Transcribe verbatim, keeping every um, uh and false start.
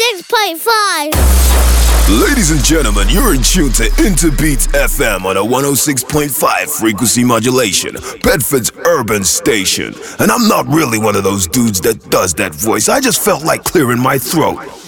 six point five. Ladies and gentlemen, you're in tune to Interbeats F M on a one oh six point five frequency modulation, Bedford's urban station. And I'm not really one of those dudes that does that voice. I just felt like clearing my throat.